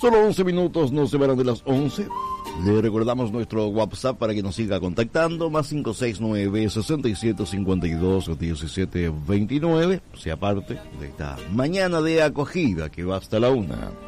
Solo 11 minutos nos separan de las 11. Le recordamos nuestro WhatsApp para que nos siga contactando, más 569-6752-1729, sea parte de esta mañana de acogida que va hasta la 1.